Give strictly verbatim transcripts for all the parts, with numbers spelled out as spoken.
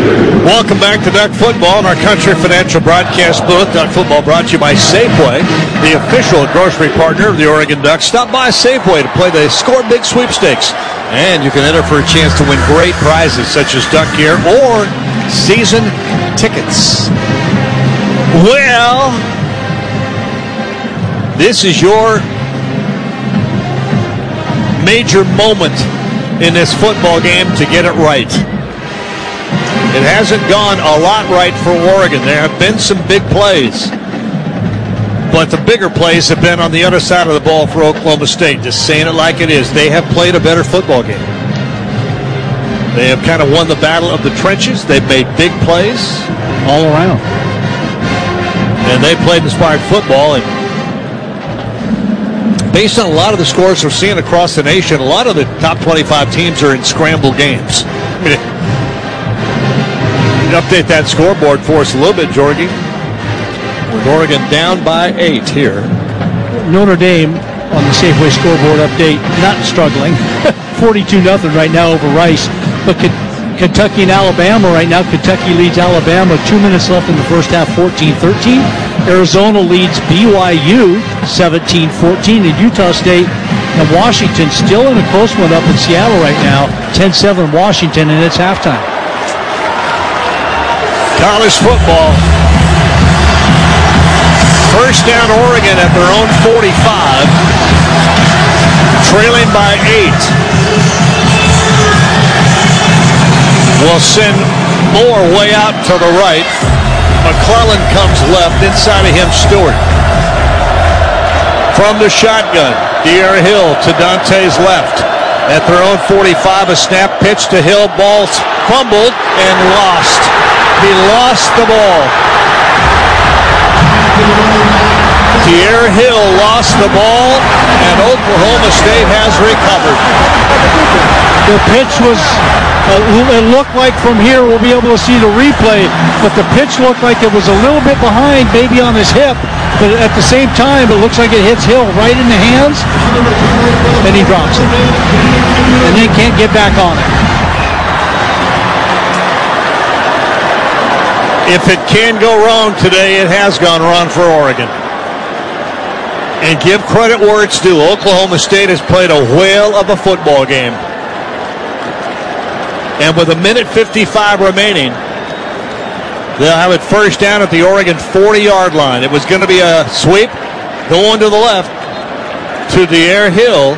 Welcome back to Duck Football in our Country Financial broadcast booth. Duck Football brought to you by Safeway, the official grocery partner of the Oregon Ducks. Stop by Safeway to play the Score Big Sweepstakes. And you can enter for a chance to win great prizes such as duck gear or season tickets. Well, this is your major moment in this football game to get it right. It hasn't gone a lot right for Oregon. There have been some big plays, but the bigger plays have been on the other side of the ball for Oklahoma State. Just saying it like it is. They have played a better football game. They have kind of won the battle of the trenches. They've made big plays all around. And they played inspired football. And based on a lot of the scores we're seeing across the nation, a lot of the top twenty-five teams are in scramble games. I mean, update that scoreboard for us a little bit, Jorgie. With Oregon down by eight here. Notre Dame on the Safeway scoreboard update, not struggling. forty-two nothing right now over Rice. But K- Kentucky and Alabama right now. Kentucky leads Alabama. Two minutes left in the first half, fourteen thirteen. Arizona leads B Y U seventeen fourteen. And Utah State and Washington still in a close one up in Seattle right now. ten seven Washington, and it's halftime. College football. First down Oregon at their own forty-five. Trailing by eight. Will send Moore way out to the right. McClellan comes left. Inside of him, Stewart. From the shotgun, De'Aaron Hill to Dante's left. At their own forty-five, a snap pitch to Hill. Ball fumbled and lost. He lost the ball. De'Aaron Hill lost the ball, and Oklahoma State has recovered. The pitch was, uh, it looked like from here we'll be able to see the replay, but the pitch looked like it was a little bit behind, maybe on his hip, but at the same time it looks like it hits Hill right in the hands, and he drops it. And then can't get back on it. If it can go wrong today, it has gone wrong for Oregon. And give credit where it's due. Oklahoma State has played a whale of a football game. And with a minute fifty-five remaining, they'll have it first down at the Oregon forty-yard line. It was going to be a sweep going to the left to De'Aaron Hill.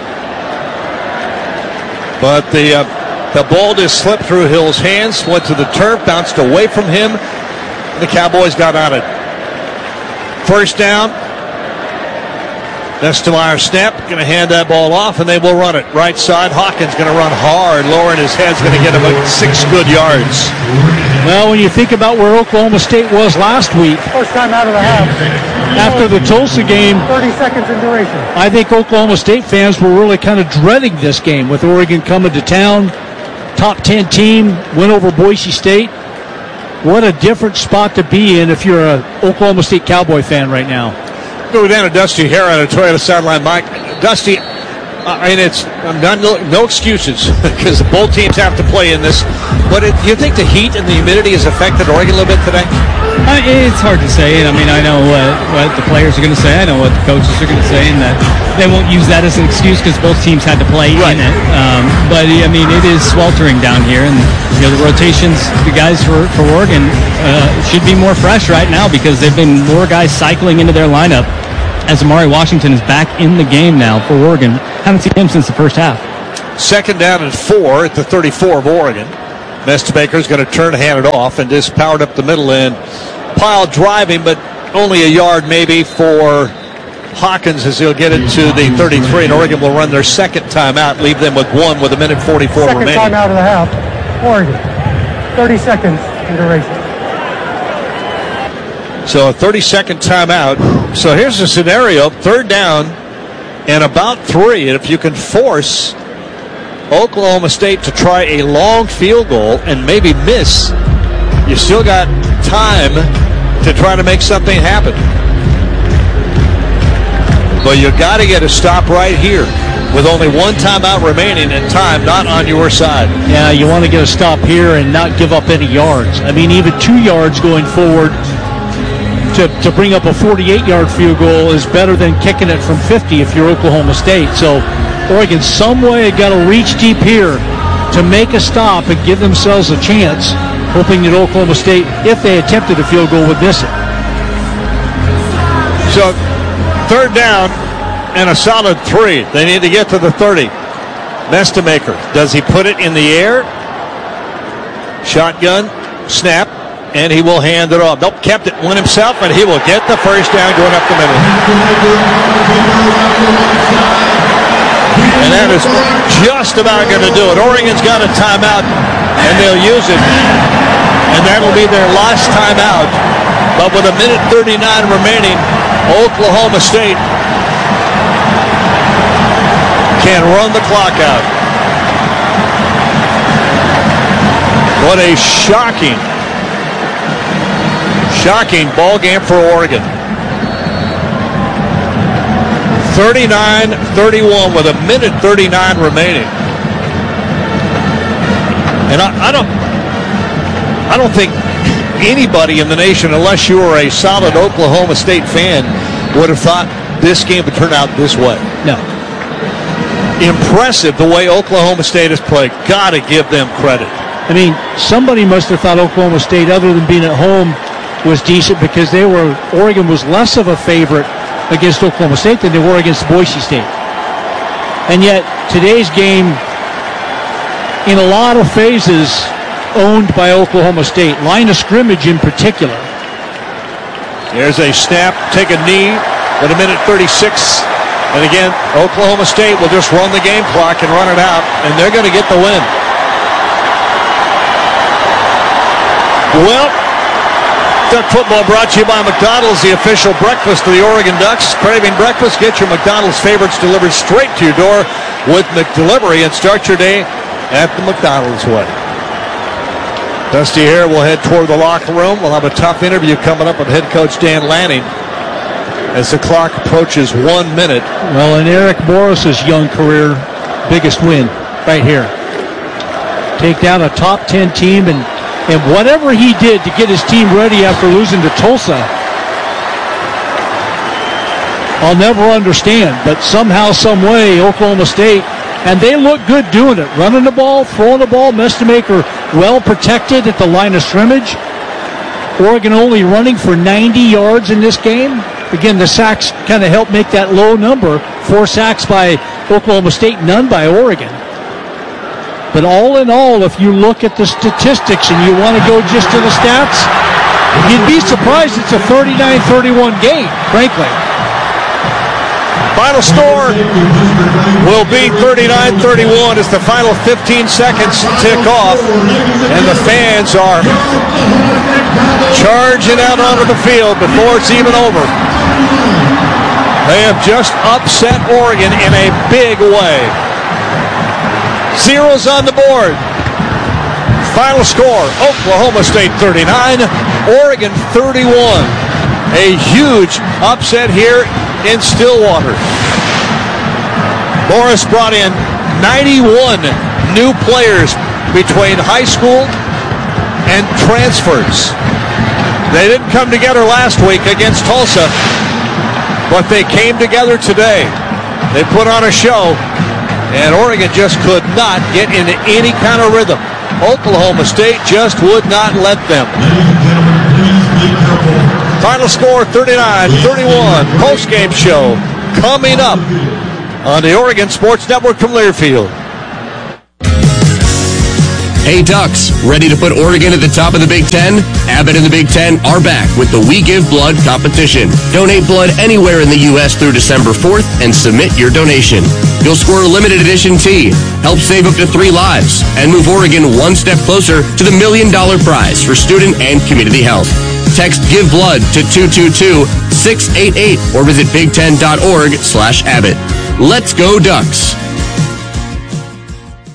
But the... Uh, The ball just slipped through Hill's hands, went to the turf, bounced away from him. The Cowboys got on it. First down. Nestemeyer snap, going to hand that ball off, and they will run it. Right side, Hawkins going to run hard, lowering his head's going to get him six good yards. Well, when you think about where Oklahoma State was last week. First time out of the half. After the Tulsa game. thirty seconds in duration. I think Oklahoma State fans were really kind of dreading this game with Oregon coming to town. Top ten team, win over Boise State. What a different spot to be in if you're an Oklahoma State Cowboy fan right now. Go down to Dusty Hare on a Toyota sideline, Mike. Dusty, uh, and it's not, no, no excuses because both teams have to play in this. But it, you think the heat and the humidity has affected Oregon a little bit today? Uh, it's hard to say. I mean, I know what, what the players are going to say. I know what the coaches are going to say, and that they won't use that as an excuse because both teams had to play right. in it. Um, but, I mean, it is sweltering down here, and, you know, the rotations, the guys for, for Oregon uh, should be more fresh right now because there have been more guys cycling into their lineup as Amari Washington is back in the game now for Oregon. Haven't seen him since the first half. Second down and four at the thirty-four of Oregon. Mestebaker's going to turn, hand it off, and just powered up the middle end. Pile driving, but only a yard maybe for Hawkins as he'll get it to the thirty-three, and Oregon will run their second timeout, leave them with one with a minute forty-four second remaining. Second timeout of the half. Oregon. thirty seconds in duration. So a thirty-second timeout. So here's the scenario. Third down and about three. And if you can force Oklahoma State to try a long field goal and maybe miss, you still got time to try to make something happen. But you got to get a stop right here. with only one timeout remaining and time not on your side. Yeah, you want to get a stop here and not give up any yards. I mean, even two yards going forward to, to bring up a forty-eight-yard field goal is better than kicking it from fifty if you're Oklahoma State. So Oregon, some way, got to reach deep here to make a stop and give themselves a chance, hoping that Oklahoma State, if they attempted a field goal, would miss it. So third down and a solid three. They need to get to the thirty. Mestemaker, does he put it in the air? Shotgun, snap, and he will hand it off. Nope, kept it, won himself, and he will get the first down going up the middle. And that is just about going to do it. Oregon's got a timeout, and they'll use it. And that'll be their last timeout. But with a minute thirty-nine remaining, Oklahoma State can run the clock out. What a shocking, shocking ball game for Oregon. thirty-nine thirty-one with a minute thirty-nine remaining. And I, I don't I don't think anybody in the nation, unless you were a solid Oklahoma State fan, would have thought this game would turn out this way. No. Impressive the way Oklahoma State has played. Got to give them credit. I mean, somebody must have thought Oklahoma State, other than being at home, was decent because they were Oregon was less of a favorite against Oklahoma State than they were against Boise State. And yet, today's game, in a lot of phases, owned by Oklahoma State. Line of scrimmage in particular. There's a snap, take a knee, at a minute thirty-six. And again, Oklahoma State will just run the game clock and run it out, and they're going to get the win. Well, Duck Football brought to you by McDonald's, the official breakfast of the Oregon Ducks. Craving breakfast? Get your McDonald's favorites delivered straight to your door with McDelivery and start your day at the McDonald's way. Dusty here will head toward the locker room. We'll have a tough interview coming up with head coach Dan Lanning as the clock approaches one minute. Well, in Eric Morris's young career, biggest win right here. Take down a top ten team, and, and whatever he did to get his team ready after losing to Tulsa, I'll never understand. But somehow, some way, Oklahoma State, and they look good doing it. Running the ball, throwing the ball. Mestemaker well protected at the line of scrimmage. Oregon only running for ninety yards in this game. Again, the sacks kind of helped make that low number. Four sacks by Oklahoma State, none by Oregon. But all in all, if you look at the statistics and you want to go just to the stats, you'd be surprised it's a thirty-nine thirty-one game, frankly. Final score will be thirty-nine thirty-one as the final fifteen seconds tick off, and the fans are charging out onto the field before it's even over. They have just upset Oregon in a big way. Zeros on the board. Final score, Oklahoma State thirty-nine, Oregon thirty-one. A huge upset here in Stillwater. Morris brought in ninety-one new players between high school and transfers. They didn't come together last week against Tulsa, but they came together today. They put on a show, and Oregon just could not get into any kind of rhythm. Oklahoma State just would not let them. Final score thirty-nine thirty-one. Post-game show coming up on the Oregon Sports Network from Learfield. Hey Ducks, ready to put Oregon at the top of the Big Ten? Abbott and the Big Ten are back with the We Give Blood competition. Donate blood anywhere in the U S through December fourth and submit your donation. You'll score a limited edition tee, help save up to three lives, and move Oregon one step closer to the million dollar prize for student and community health. Text Give Blood to two two two, six eight eight or visit big ten dot org slash Abbott. Let's go Ducks!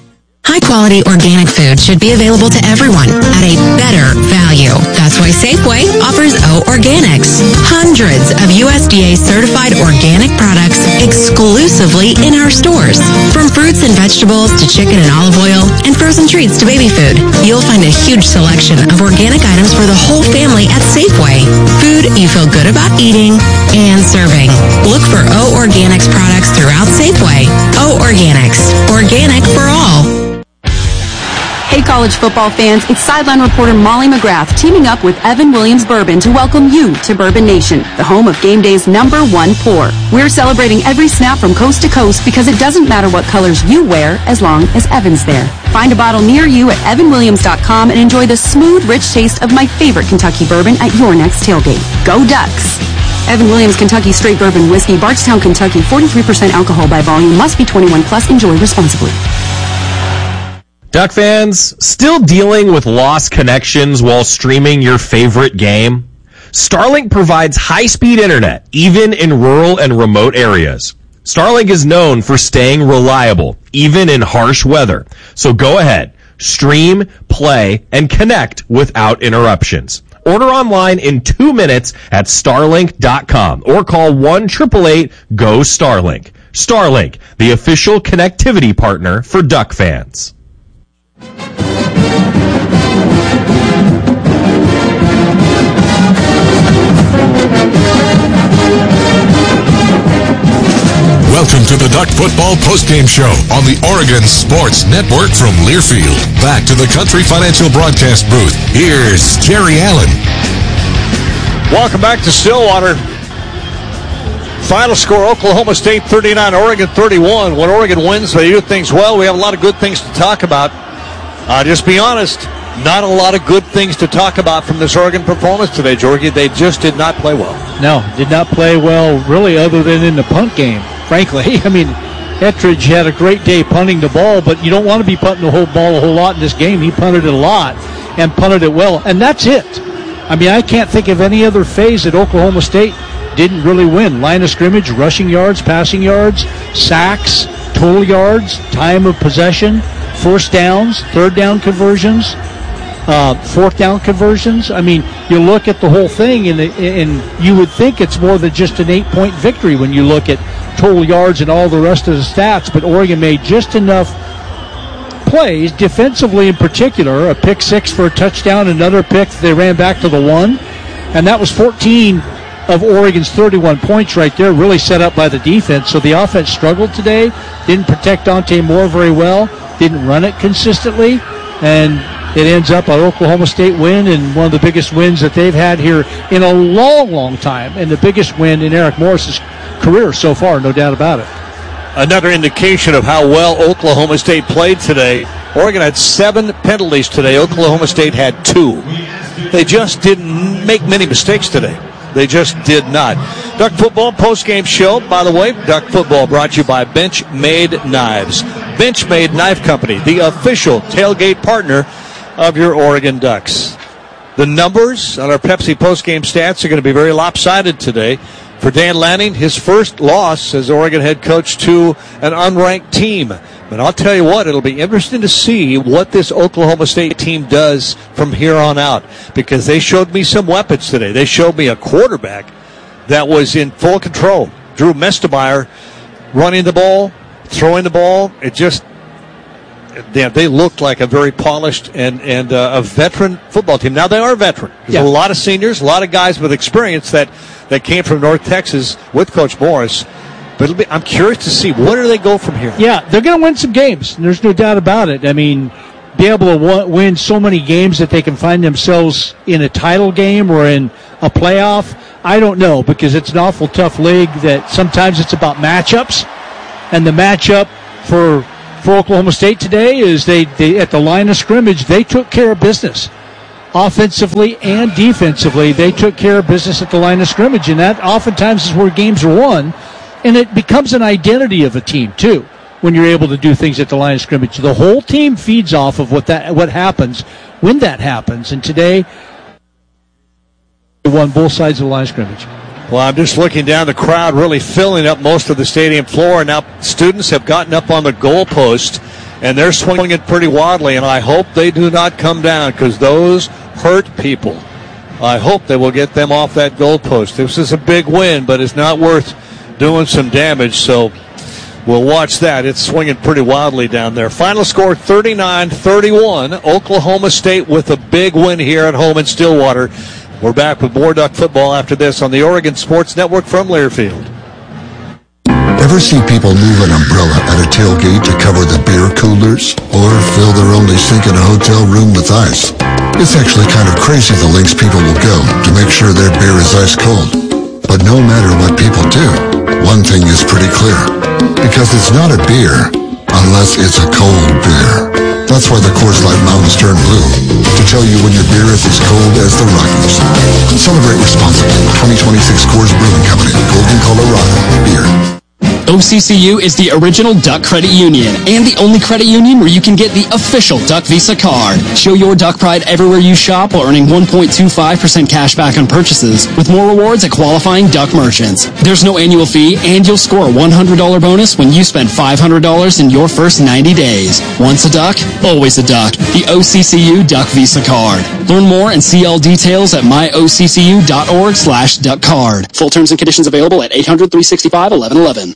High-quality organic food should be available to everyone at a better value. That's why Safeway offers O Organics. Hundreds of U S D A-certified organic products exclusively in our stores. From fruits and vegetables to chicken and olive oil and frozen treats to baby food, you'll find a huge selection of organic items for the whole family at Safeway. Food you feel good about eating and serving. Look for O Organics products throughout Safeway. O Organics. Organic for all. Hey college football fans, it's sideline reporter Molly McGrath teaming up with Evan Williams Bourbon to welcome you to Bourbon Nation, the home of game day's number one pour. We're celebrating every snap from coast to coast because it doesn't matter what colors you wear as long as Evan's there. Find a bottle near you at evan williams dot com and enjoy the smooth, rich taste of my favorite Kentucky bourbon at your next tailgate. Go Ducks! Evan Williams Kentucky Straight Bourbon Whiskey, Bardstown, Kentucky, forty-three percent alcohol by volume, must be twenty-one plus, enjoy responsibly. Duck fans, still dealing with lost connections while streaming your favorite game? Starlink provides high-speed internet, even in rural and remote areas. Starlink is known for staying reliable, even in harsh weather. So go ahead, stream, play, and connect without interruptions. Order online in two minutes at starlink dot com or call one eight eight eight G O Starlink. Starlink, the official connectivity partner for Duck fans. Welcome to the Duck Football Postgame Show on the Oregon Sports Network from Learfield. Back to the Country Financial Broadcast booth. Here's Jerry Allen. Welcome back to Stillwater. Final score, Oklahoma State thirty-nine, Oregon thirty-one. When Oregon wins, they do things well. We have a lot of good things to talk about. Uh, just be honest, not a lot of good things to talk about from this Oregon performance today, Georgie. They just did not play well. No, did not play well, really, other than in the punt game, frankly. I mean, Ettridge had a great day punting the ball, but you don't want to be punting the whole ball a whole lot in this game. He punted it a lot and punted it well, and that's it. I mean, I can't think of any other phase that Oklahoma State didn't really win. Line of scrimmage, rushing yards, passing yards, sacks, total yards, time of possession, first downs, third down conversions, uh, fourth down conversions. I mean, you look at the whole thing, and, and you would think it's more than just an eight-point victory when you look at total yards and all the rest of the stats, but Oregon made just enough plays, defensively in particular, a pick six for a touchdown, another pick, they ran back to the one, and that was fourteen of Oregon's thirty-one points right there, really set up by the defense. So the offense struggled today, didn't protect Dante Moore very well, didn't run it consistently, and it ends up an Oklahoma State win, and one of the biggest wins that they've had here in a long, long time, and the biggest win in Eric Morris's career so far, no doubt about it. Another indication of how well Oklahoma State played today. Oregon had seven penalties today. Oklahoma State had two. They just didn't make many mistakes today. They just did not. Duck Football postgame show, by the way, Duck Football brought to you by Benchmade Knives. Benchmade Knife Company, the official tailgate partner of your Oregon Ducks. The numbers on our Pepsi postgame stats are going to be very lopsided today. For Dan Lanning, his first loss as Oregon head coach to an unranked team. But I'll tell you what, it'll be interesting to see what this Oklahoma State team does from here on out, because they showed me some weapons today. They showed me a quarterback that was in full control. Drew Mestemeyer running the ball, throwing the ball. It just, they, they looked like a very polished and, and uh, a veteran football team. Now, they are veteran. There's yeah. a lot of seniors, a lot of guys with experience that, that came from North Texas with Coach Morris. But it'll be, I'm curious to see, where do they go from here? Yeah, they're going to win some games. There's no doubt about it. I mean, be able to w- win so many games that they can find themselves in a title game or in a playoff, I don't know, because it's an awful tough league that sometimes it's about matchups. And the matchup for for Oklahoma State today is they, they at the line of scrimmage, they took care of business. Offensively and defensively, they took care of business at the line of scrimmage, and that oftentimes is where games are won. And it becomes an identity of a team, too, when you're able to do things at the line of scrimmage. The whole team feeds off of what that what happens when that happens. And today, they won both sides of the line of scrimmage. Well, I'm just looking down, the crowd really filling up most of the stadium floor. Now students have gotten up on the goalpost and they're swinging it pretty wildly, and I hope they do not come down because those hurt people. I hope they will get them off that goalpost. This is a big win, but it's not worth doing some damage, so we'll watch that. It's swinging pretty wildly down there. Final score thirty-nine thirty-one. Oklahoma State with a big win here at home in Stillwater. We're back with more Duck football after this on the Oregon Sports Network from Learfield. Ever see people move an umbrella at a tailgate to cover the beer coolers or fill their only sink in a hotel room with ice? It's actually kind of crazy the lengths people will go to make sure their beer is ice cold. But no matter what people do, one thing is pretty clear. Because it's not a beer unless it's a cold beer. That's why the Coors Light Mountains turn blue, to tell you when your beer is as cold as the Rockies. Celebrate responsibly. twenty twenty-six Coors Brewing Company, Golden, Colorado. Beer. O C C U is the original Duck Credit Union and the only credit union where you can get the official Duck Visa card. Show your Duck pride everywhere you shop while earning one point two five percent cash back on purchases with more rewards at qualifying Duck merchants. There's no annual fee, and you'll score a one hundred dollars bonus when you spend five hundred dollars in your first ninety days. Once a Duck, always a Duck. The O C C U Duck Visa card. Learn more and see all details at myoccu.org slash duck card. Full terms and conditions available at eight hundred, three sixty-five, eleven eleven.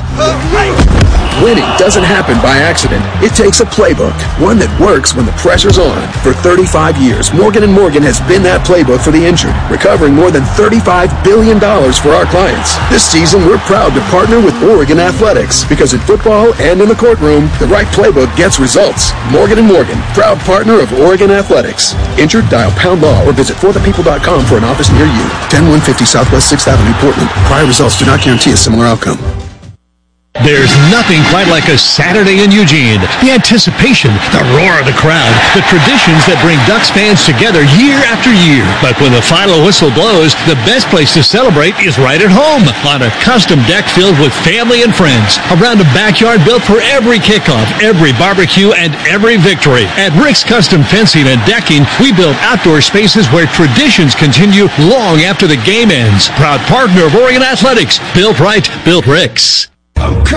Winning doesn't happen by accident. It takes a playbook, one that works when the pressure's on. For thirty-five years, Morgan and Morgan has been that playbook for the injured, recovering more than thirty-five billion dollars for our clients. This season, we're proud to partner with Oregon Athletics, because in football and in the courtroom, the right playbook gets results. Morgan and Morgan, proud partner of Oregon Athletics. Injured? Dial pound law or visit for the people dot com for an office near you. ten one fifty Southwest sixth Avenue, Portland. Prior results do not guarantee a similar outcome. There's nothing quite like a Saturday in Eugene. The anticipation, the roar of the crowd, the traditions that bring Ducks fans together year after year. But when the final whistle blows, the best place to celebrate is right at home on a custom deck filled with family and friends around a backyard built for every kickoff, every barbecue, and every victory. At Rick's Custom Fencing and Decking, we build outdoor spaces where traditions continue long after the game ends. Proud partner of Oregon Athletics. Built right, built Rick's.